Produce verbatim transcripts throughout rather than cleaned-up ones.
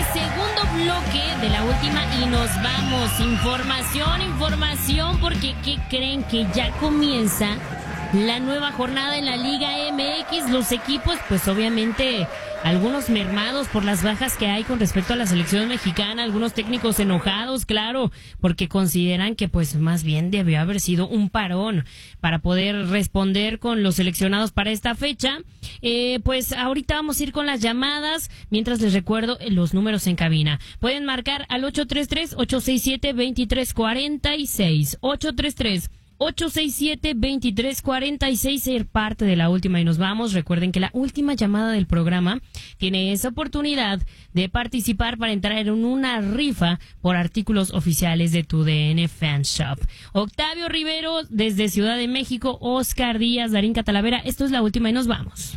segundo bloque de la última y nos vamos. Información, información, porque ¿qué creen? Que ya comienza la nueva jornada en la Liga M X. Los equipos, pues obviamente, algunos mermados por las bajas que hay con respecto a la selección mexicana, algunos técnicos enojados, claro, porque consideran que pues más bien debió haber sido un parón para poder responder con los seleccionados para esta fecha. Eh, pues ahorita vamos a ir con las llamadas, mientras les recuerdo los números en cabina. Pueden marcar al ocho tres tres, ocho seis siete, dos tres cuatro seis, ocho tres tres, ocho seis siete, dos tres cuatro seis, ser parte de la última y nos vamos. Recuerden que la última llamada del programa tiene esa oportunidad de participar para entrar en una rifa por artículos oficiales de tu D N Fan Shop. Octavio Rivero desde Ciudad de México, Oscar Díaz, Darín Catalavera, esto es la última y nos vamos.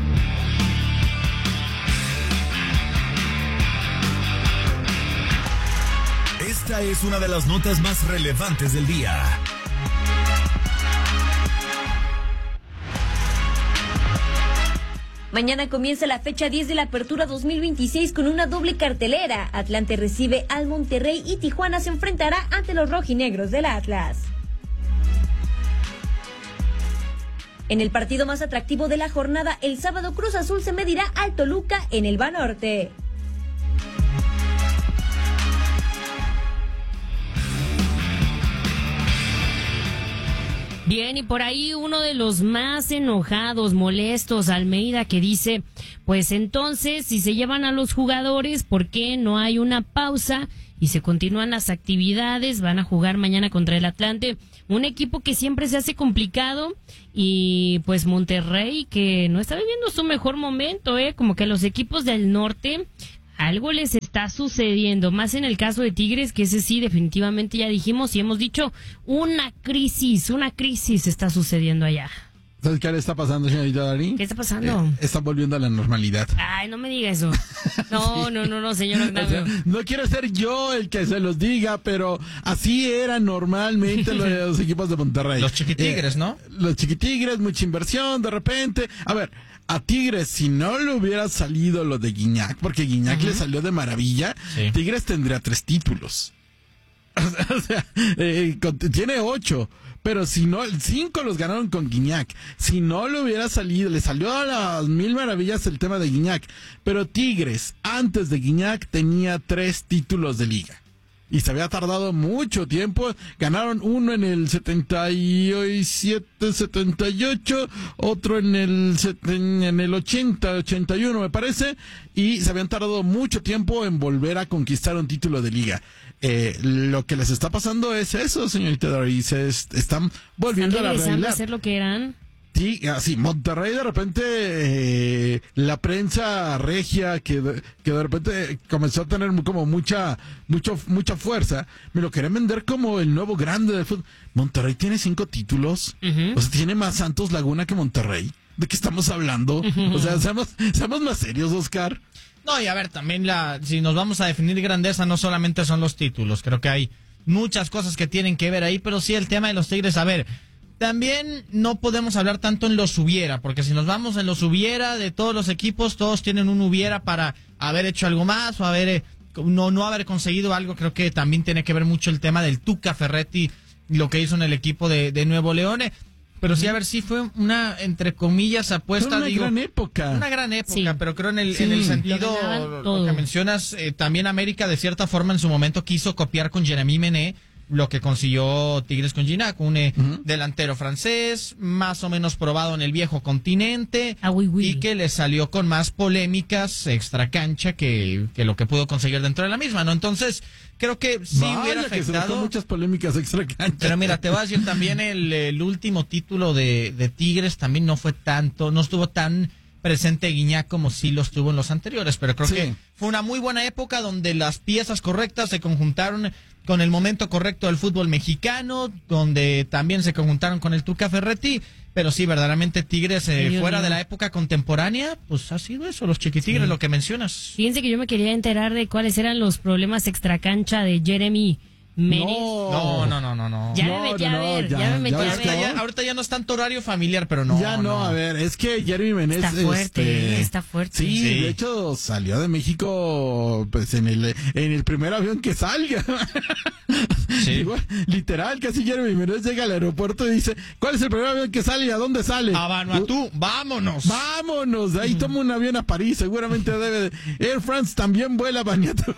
Esta es una de las notas más relevantes del día. Mañana comienza la fecha diez de la Apertura dos mil veintiséis con una doble cartelera. Atlante recibe al Monterrey y Tijuana se enfrentará ante los rojinegros del Atlas. En el partido más atractivo de la jornada, el sábado Cruz Azul se medirá al Toluca en el Banorte. Bien, y por ahí uno de los más enojados, molestos, Almeida, que dice, pues entonces, si se llevan a los jugadores, ¿por qué no hay una pausa y se continúan las actividades? Van a jugar mañana contra el Atlante, un equipo que siempre se hace complicado, y pues Monterrey, que no está viviendo su mejor momento, eh, como que los equipos del norte algo les está sucediendo, más en el caso de Tigres, que ese sí definitivamente ya dijimos y hemos dicho, una crisis, una crisis está sucediendo allá. ¿Sabes qué le está pasando, señorita Darín? ¿Qué está pasando? Eh, están volviendo a la normalidad. Ay, no me diga eso. No, sí. no, no, no, señor Octavio. O sea, no quiero ser yo el que se los diga, pero así eran normalmente los, los equipos de Monterrey. Los chiquitigres, eh, ¿no? Los chiquitigres, mucha inversión, de repente. A ver, a Tigres, si no le hubiera salido lo de Guiñac, porque Guiñac uh-huh. le salió de maravilla, sí. Tigres tendría tres títulos. O sea, eh, tiene ocho. Pero si no, cinco los ganaron con Guiñac. Si no le hubiera salido, le salió a las mil maravillas el tema de Guiñac. Pero Tigres, antes de Guiñac, tenía tres títulos de liga. Y se había tardado mucho tiempo. Ganaron uno en el setenta y siete, setenta y ocho, otro en el, en el ochenta, ochenta y uno me parece. Y se habían tardado mucho tiempo en volver a conquistar un título de liga. Eh, lo que les está pasando es eso, señorita Doris. Se est- están volviendo ¿Están a la realidad. A ser lo que eran? Sí, así, Monterrey de repente, eh, la prensa regia que de, que de repente comenzó a tener como mucha, mucho, mucha fuerza, me lo querían vender como el nuevo grande del fútbol. Monterrey tiene cinco títulos, uh-huh. o sea, tiene más Santos Laguna que Monterrey. ¿De qué estamos hablando? Uh-huh. O sea, seamos, seamos más serios, Oscar. No, y a ver, también la, si nos vamos a definir grandeza, no solamente son los títulos, creo que hay muchas cosas que tienen que ver ahí, pero sí el tema de los Tigres, a ver, también no podemos hablar tanto en los hubiera, porque si nos vamos en los hubiera de todos los equipos, todos tienen un hubiera para haber hecho algo más o haber eh, no no haber conseguido algo. Creo que también tiene que ver mucho el tema del Tuca Ferretti, lo que hizo en el equipo de, de Nuevo León. Pero sí, a ver, sí fue una, entre comillas, apuesta. Fue una digo, gran época. Una gran época, sí. Pero creo en el, sí, en el sentido, lo, lo que mencionas, eh, también América de cierta forma en su momento quiso copiar con Jeremy Mené lo que consiguió Tigres con Gignac, un eh, uh-huh. delantero francés, más o menos probado en el viejo continente, ah, oui, oui. y que le salió con más polémicas extra cancha que, que lo que pudo conseguir dentro de la misma, ¿no? Entonces, creo que sí Vaya, hubiera afectado. Que muchas polémicas extra cancha. Pero mira, te voy a decir también el, el último título de, de Tigres también no fue tanto, no estuvo tan presente Gignac como sí lo estuvo en los anteriores, pero creo sí. que fue una muy buena época donde las piezas correctas se conjuntaron con el momento correcto del fútbol mexicano, donde también se conjuntaron con el Tuca Ferretti, pero sí, verdaderamente Tigres eh, sí, fuera no. de la época contemporánea, pues ha sido eso, los chiquitigres, sí. lo que mencionas. Fíjense que yo me quería enterar de cuáles eran los problemas extracancha de Jeremy Menes. No, no, no, no, no. Ya No, me metí no, a ver, ya, ya, me metí ya a ves Ahorita ver. ya, ahorita ya no es tanto horario familiar, pero no. ya no, a ver, es que Jeremy Menez... Está fuerte, este, está fuerte. Sí, Sí. de hecho salió de México pues en el, en el primer avión que salga. Sí. Igual, literal, casi Jeremy Menez llega al aeropuerto y dice, ¿cuál es el primer avión que sale y a dónde sale? A Vanuatu, vámonos. Vámonos, de ahí toma un avión a París, seguramente debe de... Air France también vuela a Vanuatu.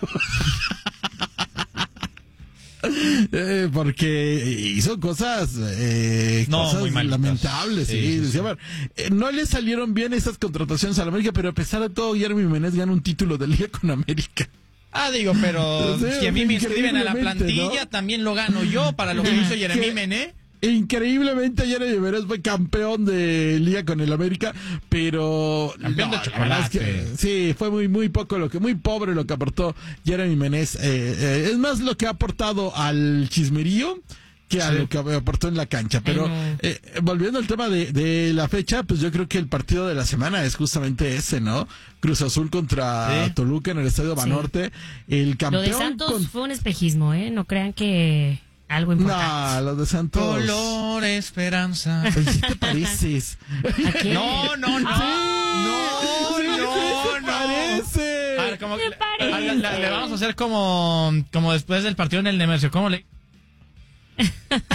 Eh, porque hizo cosas, eh, No, cosas muy malitas. lamentables. Sí, Sí, sí, decía, sí. a ver, eh, no le salieron bien esas contrataciones a la América, pero a pesar de todo, Jeremy Menez gana un título de Liga con América. Ah, digo, pero Sí, si a mí me inscriben a la increíblemente, plantilla, ¿no? también lo gano yo para lo que hizo Jeremy Que- Menez. Increíblemente Jeremy Menez fue campeón de Liga con el América, pero Campeón de la verdad es que, chocolate. sí, fue muy muy poco lo que muy pobre lo que aportó Jeremy Menez. Eh, eh, es más lo que ha aportado al chismerío que a Sí. lo que aportó en la cancha. Pero Ay, no. eh, volviendo al tema de, de la fecha, pues yo creo que el partido de la semana es justamente ese, ¿no? Cruz Azul contra Sí. Toluca en el Estadio Banorte. El campeón Lo de Santos con- fue un espejismo, ¿eh? No crean que algo importante. No, los de Santos. Color esperanza. Oye, ¿sí te pareces? ¿A qué? No, no, no. No, Sí, no, ¿te no. parece? A ver, como Me le, parece. a- le- le vamos a hacer como, como después del partido en el Nemesio. ¿Cómo le? ¿Sí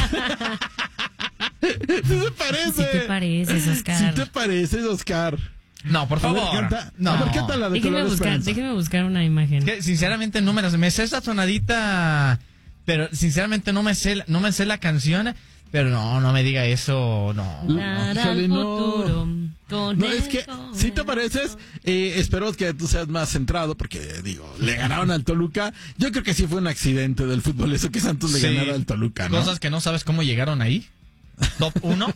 te parece? Sí te pareces, Oscar. Sí te pareces, Oscar. No, por A ver, favor. canta, no. a ver, canta la de Déjeme Color buscar, Esperanza. déjeme buscar una imagen. Que, sinceramente no me las me sé esa tonadita, pero sinceramente no me sé no me sé la canción, pero no no me diga eso, no. Mirar Híjole, al no. futuro con No, es que el si te pareces, eh, espero que tú seas más centrado, porque digo, le ganaron al Toluca. Yo creo que sí fue un accidente del fútbol eso que Santos le Sí. ganara al Toluca, ¿no? Cosas que no sabes cómo llegaron ahí. Top uno.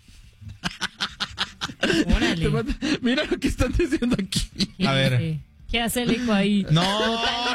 Órale. Te manda- Mira lo que están diciendo aquí. A ver. ¿Qué hace el eco ahí? No,